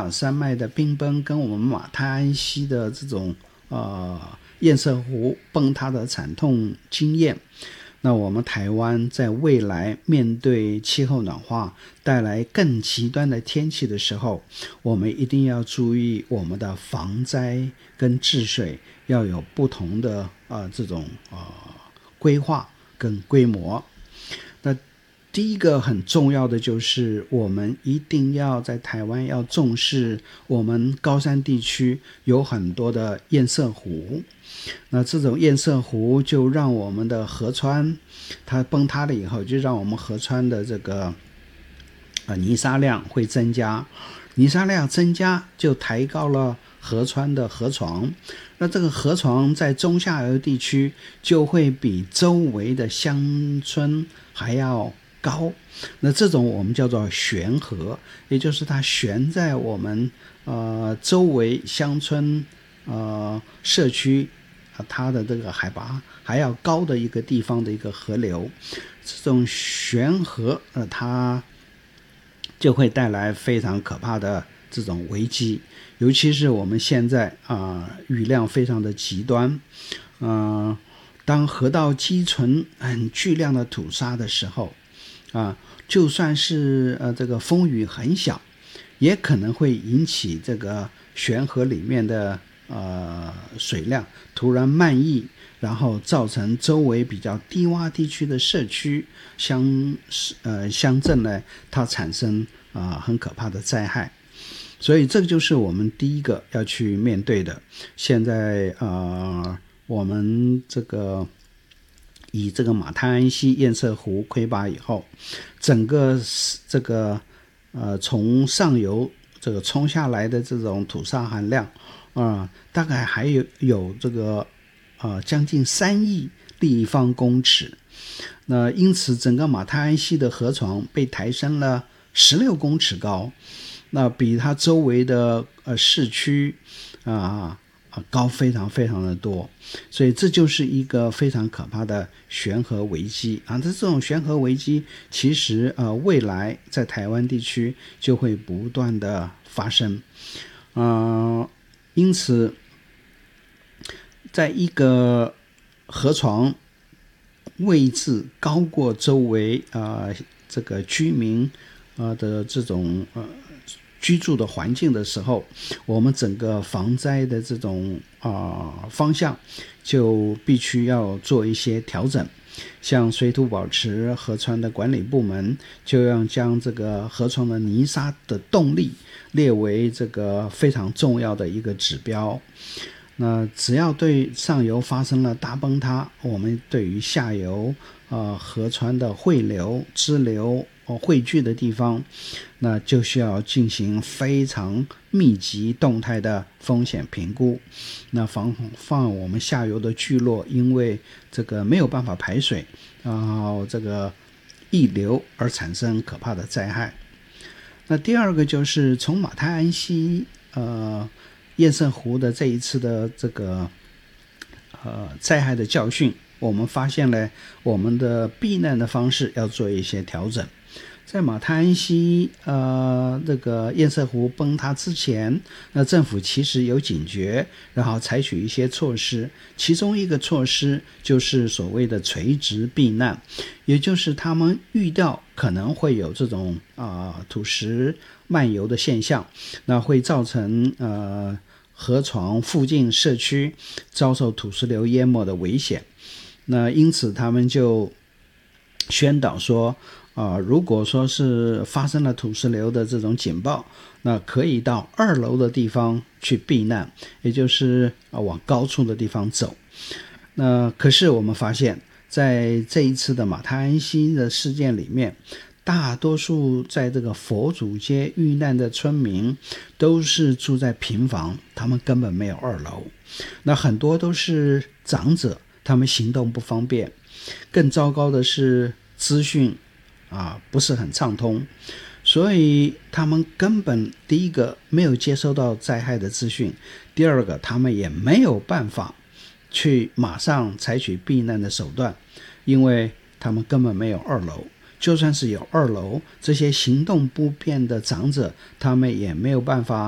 马山脉的冰崩跟我们马太安溪的这种堰塞湖崩塌的惨痛经验，那我们台湾在未来面对气候暖化带来更极端的天气的时候，我们一定要注意我们的防灾跟治水要有不同的这种规划跟规模。那第一个很重要的就是我们一定要在台湾要重视我们高山地区有很多的堰塞湖，那这种堰塞湖就让我们的河川它崩塌了以后，就让我们河川的这个泥沙量会增加，泥沙量增加就抬高了河川的河床，那这个河床在中下游地区就会比周围的乡村还要高，那这种我们叫做悬河，也就是它悬在我们周围乡村社区它的这个海拔还要高的一个地方的一个河流，这种悬河它就会带来非常可怕的这种危机，尤其是我们现在雨量非常的极端，当河道积存很巨量的土沙的时候就算是这个风雨很小，也可能会引起这个悬河里面的水量突然漫溢，然后造成周围比较低洼地区的社区乡镇呢，它产生很可怕的灾害。所以这个就是我们第一个要去面对的。现在我们以这个马太安溪堰塞湖溃坝以后，整个这个从上游这个冲下来的这种土沙含量大概还有这个将近3亿立方公尺，那因此整个马太安溪的河床被抬升了16公尺高，那比它周围的市区高非常非常的多，所以这就是一个非常可怕的悬河危机这种悬河危机其实未来在台湾地区就会不断的发生因此在一个河床位置高过周围这个居民的这种居住的环境的时候，我们整个防灾的这种方向就必须要做一些调整。像水土保持河川的管理部门就要将这个河床的泥沙的动力列为这个非常重要的一个指标。那只要对上游发生了大崩塌，我们对于下游河川的汇流支流汇聚的地方，那就需要进行非常密集动态的风险评估，那防我们下游的聚落因为这个没有办法排水，然后这个溢流而产生可怕的灾害。那第二个就是从马太安溪堰塞湖的这一次的这个灾害的教训，我们发现了我们的避难的方式要做一些调整。在马太安溪这个堰塞湖崩塌之前，那政府其实有警觉，然后采取一些措施，其中一个措施就是所谓的垂直避难，也就是他们预料可能会有这种土石漫游的现象，那会造成河床附近社区遭受土石流淹没的危险。那因此他们就宣导说如果说是发生了土石流的这种警报，那可以到2楼的地方去避难，也就是往高处的地方走。那可是我们发现在这一次的马太安溪的事件里面，大多数在这个佛祖街遇难的村民都是住在平房，他们根本没有2楼。那很多都是长者，他们行动不方便，更糟糕的是资讯不是很畅通，所以他们根本第一个没有接收到灾害的资讯，第二个他们也没有办法去马上采取避难的手段，因为他们根本没有2楼，就算是有2楼，这些行动不便的长者他们也没有办法